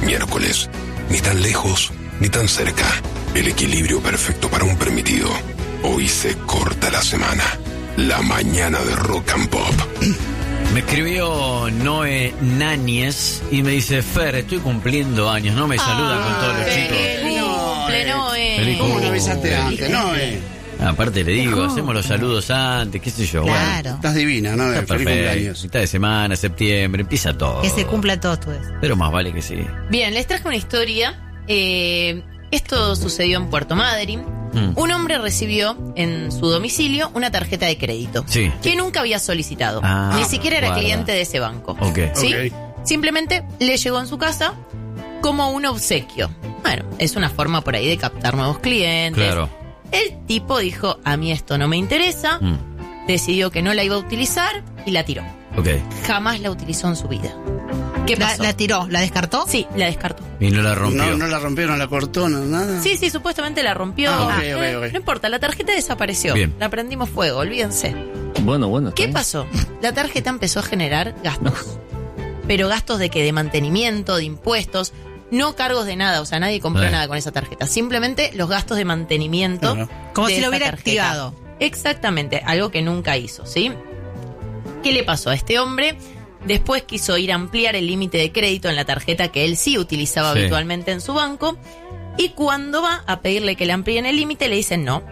miércoles. Ni tan lejos, ni tan cerca. El equilibrio perfecto para un permitido. Hoy se corta la semana. La mañana de Rock and Pop. Me escribió Noé Náñez y me dice: Fer, estoy cumpliendo años. No me saludan con todos los chicos. ¡Feliz cumple, Noé! ¿Cómo lo avisaste antes? Aparte le digo, hacemos los saludos antes, qué sé yo. Claro. Bueno, Estás divina, ¿no? está Feliz perfecto. cumpleaños. Mitad de semana, septiembre, empieza todo. Que se cumpla todo tu vez. Pero más vale que sí. Bien, les traje una historia. Esto sucedió en Puerto Madryn. Un hombre recibió en su domicilio una tarjeta de crédito Sí. que nunca había solicitado. Ah, Ni siquiera era guarda. cliente de ese banco. Ok. ¿Sí? Ok. Simplemente le llegó en su casa como un obsequio. Bueno, es una forma por ahí de captar nuevos clientes. Claro. El tipo dijo: a mí esto no me interesa. Decidió que no la iba a utilizar y la tiró. Ok. Jamás la utilizó en su vida. ¿Qué pasó? La tiró, la descartó. Sí, la descartó. Y no la rompió. No la rompieron, la cortó, no, nada. Sí, supuestamente la rompió. Ok. No importa, la tarjeta desapareció. Bien. La prendimos fuego, olvídense. Bueno. ¿Qué pasó? La tarjeta empezó a generar gastos. Pero gastos de qué? De mantenimiento, de impuestos, no cargos de nada. O sea, nadie compró nada con esa tarjeta. Simplemente los gastos de mantenimiento. Claro. Como de si lo esa hubiera tarjeta. activado. Exactamente, algo que nunca hizo, ¿sí? ¿Qué le pasó a este hombre? Después quiso ir a ampliar el límite de crédito en la tarjeta que él sí utilizaba Sí. habitualmente en su banco. Y cuando va a pedirle que le amplíen el límite, le dicen: no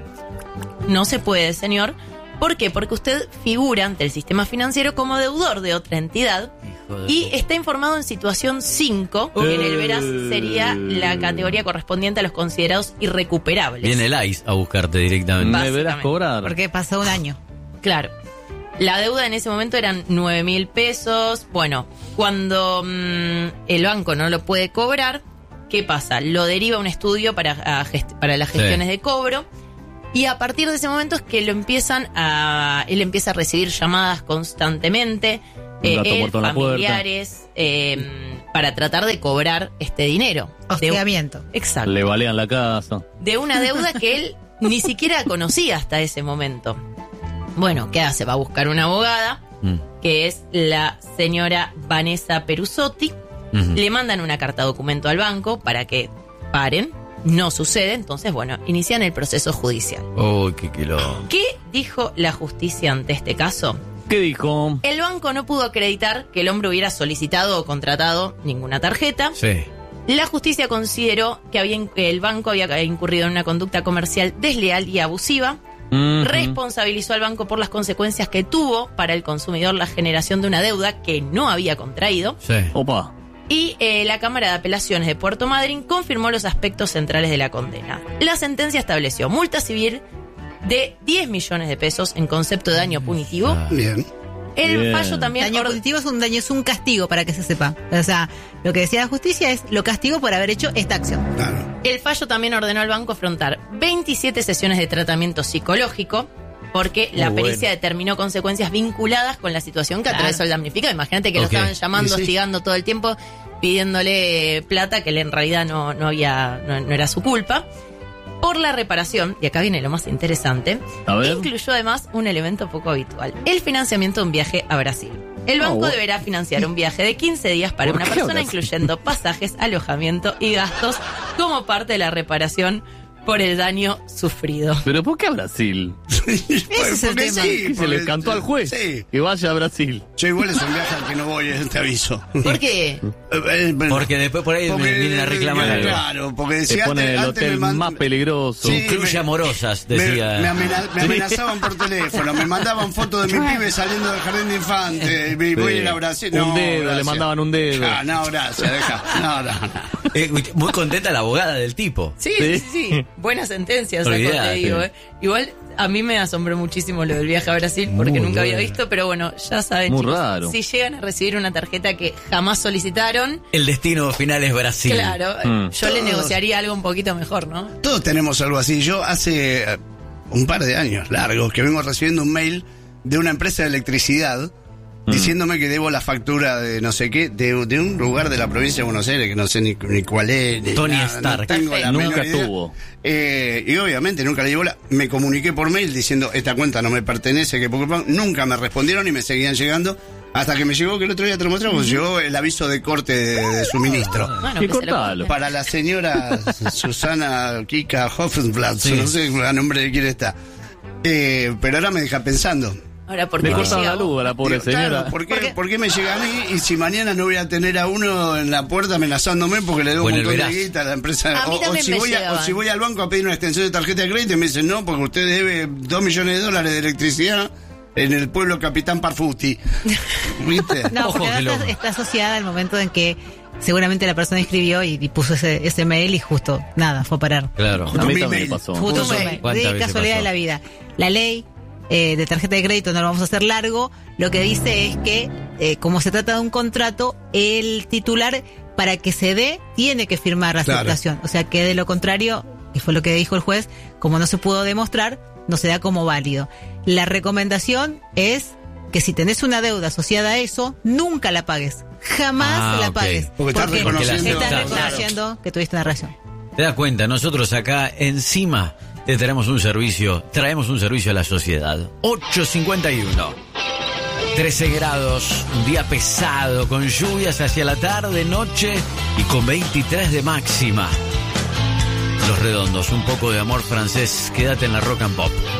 se puede, señor. ¿Por qué? Porque usted figura ante el sistema financiero como deudor de otra entidad y está informado en situación 5, que en el Veraz sería la categoría correspondiente a los considerados irrecuperables. Viene el ICE a buscarte directamente. Me Básicamente. verás cobrar. Porque pasó un año. Claro. La deuda en ese momento eran 9.000 pesos. Bueno, cuando el banco no lo puede cobrar, ¿qué pasa? Lo deriva a un estudio para las gestiones de cobro. Y a partir de ese momento es que él empieza a recibir llamadas constantemente, Un gato muerto en la familiares, para tratar de cobrar este dinero. Hostigamiento. Exacto. Le balean la casa. De una deuda que él ni siquiera conocía hasta ese momento. Bueno, ¿qué hace? Va a buscar una abogada, que es la señora Vanessa Perusotti. Le mandan una carta documento al banco para que paren. No sucede, entonces, bueno, inician el proceso judicial. Uy, qué quilombo. ¿Qué dijo la justicia ante este caso? ¿Qué dijo? El banco no pudo acreditar que el hombre hubiera solicitado o contratado ninguna tarjeta. Sí. La justicia consideró que el banco había incurrido en una conducta comercial desleal y abusiva. Responsabilizó al banco por las consecuencias que tuvo para el consumidor la generación de una deuda que no había contraído. Sí. Opa. Y la Cámara de Apelaciones de Puerto Madryn confirmó los aspectos centrales de la condena. La sentencia estableció multa civil de 10 millones de pesos en concepto de daño punitivo. Bien. El Bien. fallo también Daño punitivo es un daño, es un castigo, para que se sepa. O sea, lo que decía la justicia es: lo castigo por haber hecho esta acción. Claro. El fallo también ordenó al banco afrontar 27 sesiones de tratamiento psicológico, porque la pericia determinó consecuencias vinculadas con la situación que atravesó el damnificado. Imagínate que lo estaban llamando, hostigando todo el tiempo, pidiéndole plata que él en realidad no era su culpa. Por la reparación, y acá viene lo más interesante, A ver. incluyó además un elemento poco habitual: el financiamiento de un viaje a Brasil. El banco bueno. deberá financiar un viaje de 15 días para ¿Por una qué persona, Brasil? incluyendo pasajes, alojamiento y gastos como parte de la reparación por el daño sufrido. ¿Pero por qué a Brasil? Ese es el Porque tema. ¿Qué se le porque- cantó al juez? Sí. Que vaya a Brasil. Che, igual es un viaje al que no voy, te aviso. ¿Por qué? Porque después por ahí Porque- vienen a reclamar algo. Claro, porque Se decía pone el antes hotel me mand- más peligroso. Sí. Incluye amorosas, Me decía. amenazaban por teléfono, me mandaban fotos de mi pibe saliendo del jardín de infantes. Voy a ir a Brasil. Un dedo, gracias. le mandaban un dedo. Ah, no, gracias, deja. No. Muy contenta la abogada del tipo. Sí. Buena sentencia, Olvidate. te digo. Igual a mí me asombró muchísimo lo del viaje a Brasil, porque Muy nunca había bueno. visto, pero bueno, ya saben, Muy chicos, raro. si llegan a recibir una tarjeta que jamás solicitaron, El destino final es Brasil. claro, yo le Todos. negociaría algo un poquito mejor, ¿no? Todos tenemos algo así. Yo hace un par de años largos que vengo recibiendo un mail de una empresa de electricidad diciéndome que debo la factura de no sé qué, de un lugar de la provincia de Buenos Aires que no sé ni cuál es. ni Tony nada, Stark. No tengo la Nunca menor idea. tuvo. Y obviamente nunca le di bola. Me comuniqué por mail diciendo: esta cuenta no me pertenece, que nunca me respondieron y me seguían llegando. Hasta que me llegó, que el otro día te lo mostramos, llegó el aviso de corte de suministro. Bueno, ¿Qué que se lo cortalo? Para la señora Susana Kika Hoffenblatt, Sí. no sé a nombre de quién está. Pero ahora me deja pensando. Ahora, ¿por Le qué cortaron llega la luz a la pobre Digo, claro, señora. ¿por qué me llega a mí y si mañana no voy a tener a uno en la puerta amenazándome porque le debo O un en el montón de Veraz. guita a la empresa? A mí también me o llegaban. si voy al banco a pedir una extensión de tarjeta de crédito y me dicen no, porque usted debe $2 millones de electricidad en el pueblo Capitán Parfuti. ¿Viste? No, Ojo porque que ahora lo- está asociada al momento en que seguramente la persona escribió y puso ese mail y justo, nada, fue a parar. Claro. A mí Mi también mail. me pasó. Justo Puso- un mail. ¿Cuántas De veces casualidad pasó? de la vida. La ley de tarjeta de crédito, no lo vamos a hacer largo, lo que dice es que, como se trata de un contrato, el titular, para que se dé, tiene que firmar la Claro. aceptación. O sea que de lo contrario, y fue lo que dijo el juez, como no se pudo demostrar, no se da como válido. La recomendación es que si tenés una deuda asociada a eso, nunca la pagues. Jamás la ok. pagues. Porque estás reconociendo- estás Claro. reconociendo que tuviste una relación. Te das cuenta, nosotros acá encima te traemos un servicio a la sociedad. 8:51. 13 grados, un día pesado, con lluvias hacia la tarde, noche y con 23 de máxima. Los Redondos, un poco de amor francés, quédate en la Rock and Pop.